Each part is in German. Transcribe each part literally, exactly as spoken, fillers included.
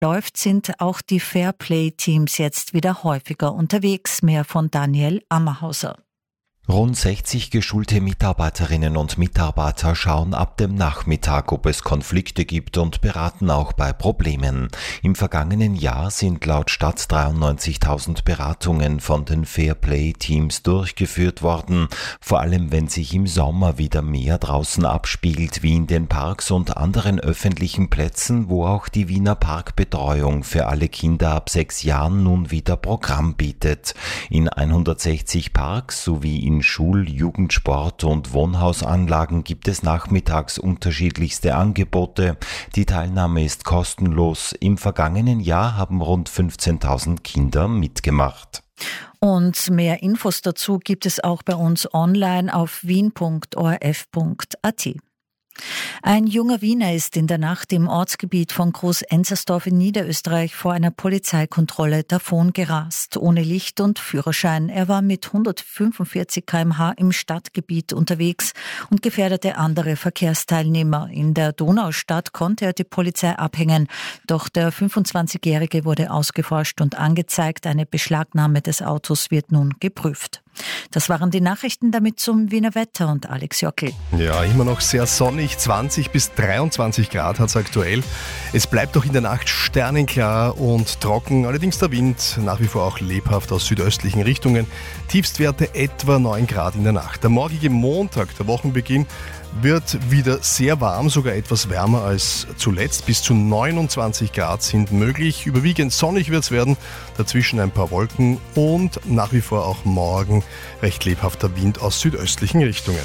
läuft, sind auch die Fairplay-Teams jetzt wieder häufiger unterwegs. Mehr von Daniel Ammerhauser. Rund sechzig geschulte Mitarbeiterinnen und Mitarbeiter schauen ab dem Nachmittag, ob es Konflikte gibt und beraten auch bei Problemen. Im vergangenen Jahr sind laut Stadt dreiundneunzigtausend Beratungen von den Fairplay-Teams durchgeführt worden, vor allem wenn sich im Sommer wieder mehr draußen abspielt, wie in den Parks und anderen öffentlichen Plätzen, wo auch die Wiener Parkbetreuung für alle Kinder ab sechs Jahren nun wieder Programm bietet. In hundertsechzig Parks sowie in Schul-, Jugendsport- und Wohnhausanlagen gibt es nachmittags unterschiedlichste Angebote. Die Teilnahme ist kostenlos. Im vergangenen Jahr haben rund fünfzehntausend Kinder mitgemacht. Und mehr Infos dazu gibt es auch bei uns online auf wien punkt o r f punkt a t. Ein junger Wiener ist in der Nacht im Ortsgebiet von Groß-Enzersdorf in Niederösterreich vor einer Polizeikontrolle davongerast, ohne Licht und Führerschein. Er war mit hundertfünfundvierzig Kilometer pro Stunde im Stadtgebiet unterwegs und gefährdete andere Verkehrsteilnehmer. In der Donaustadt konnte er die Polizei abhängen, doch der fünfundzwanzigjährige wurde ausgeforscht und angezeigt. Eine Beschlagnahme des Autos wird nun geprüft. Das waren die Nachrichten, damit zum Wiener Wetter und Alex Jockel. Ja, immer noch sehr sonnig, zwanzig bis dreiundzwanzig Grad hat es aktuell. Es bleibt auch in der Nacht sternenklar und trocken, allerdings der Wind nach wie vor auch lebhaft aus südöstlichen Richtungen. Tiefstwerte etwa neun Grad in der Nacht. Der morgige Montag, der Wochenbeginn, wird wieder sehr warm, sogar etwas wärmer als zuletzt. Bis zu neunundzwanzig Grad sind möglich. Überwiegend sonnig wird es werden, dazwischen ein paar Wolken und nach wie vor auch morgen recht lebhafter Wind aus südöstlichen Richtungen.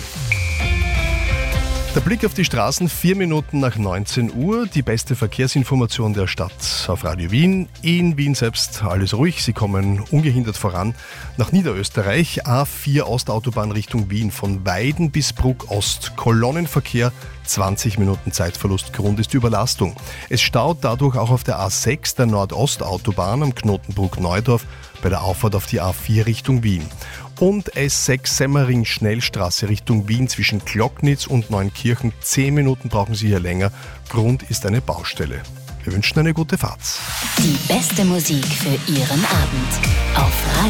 Der Blick auf die Straßen, vier Minuten nach neunzehn Uhr. Die beste Verkehrsinformation der Stadt auf Radio Wien. In Wien selbst alles ruhig. Sie kommen ungehindert voran nach Niederösterreich. A vier Ostautobahn Richtung Wien von Weiden bis Bruck Ost. Kolonnenverkehr, zwanzig Minuten Zeitverlust. Grund ist Überlastung. Es staut dadurch auch auf der A sechs der Nordostautobahn am Knotenbruck Neudorf bei der Auffahrt auf die A vier Richtung Wien. Und S sechs Semmering-Schnellstraße Richtung Wien zwischen Glocknitz und Neunkirchen. Zehn Minuten brauchen Sie hier länger. Grund ist eine Baustelle. Wir wünschen eine gute Fahrt. Die beste Musik für Ihren Abend auf Radio